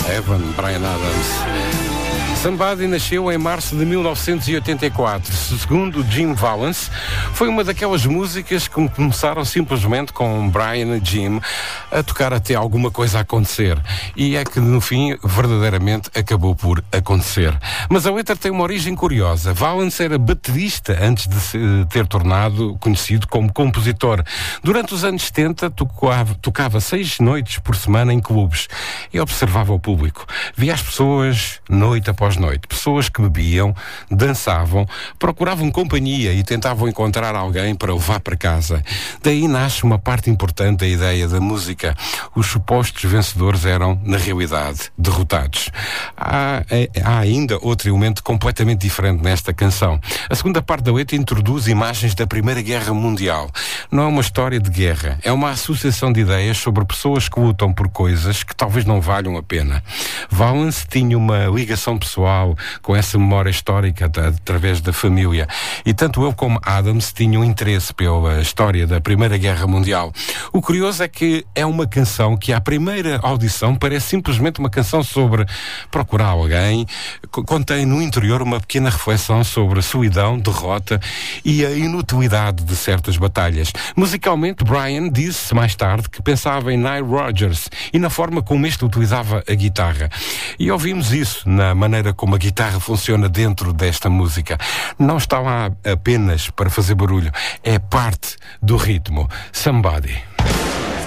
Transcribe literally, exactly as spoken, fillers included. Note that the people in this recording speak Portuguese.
Evan, Bryan Adams. Somebody nasceu em março de mil novecentos e oitenta e quatro. Segundo Jim Valance, foi uma daquelas músicas que começaram simplesmente com Brian e Jim a tocar até alguma coisa acontecer. E é que no fim, verdadeiramente, acabou por acontecer. Mas a letra tem uma origem curiosa. Valance era baterista antes de se ter tornado conhecido como compositor. Durante os anos setenta, tocava, tocava seis noites por semana em clubes e observava o público. Via as pessoas noite após noite. Pessoas que bebiam, dançavam, procuravam companhia e tentavam encontrar alguém para levar para casa. Daí nasce uma parte importante da ideia da música. Os supostos vencedores eram, na realidade, derrotados. Há, há ainda outro elemento completamente diferente nesta canção. A segunda parte da letra introduz imagens da Primeira Guerra Mundial. Não é uma história de guerra, é uma associação de ideias sobre pessoas que lutam por coisas que talvez não valham a pena. Valance tinha uma ligação pessoal com essa memória histórica da, através da família. E tanto ele como Adams tinham interesse pela história da Primeira Guerra Mundial. O curioso é que é uma canção que à primeira audição parece simplesmente uma canção sobre procurar alguém, contém no interior uma pequena reflexão sobre a solidão, derrota e a inutilidade de certas batalhas. Musicalmente, Brian disse mais tarde que pensava em Nile Rodgers e na forma como este utilizava a guitarra. E ouvimos isso na maneira como a guitarra funciona dentro desta música. Não está lá apenas para fazer barulho, é parte do ritmo. Somebody.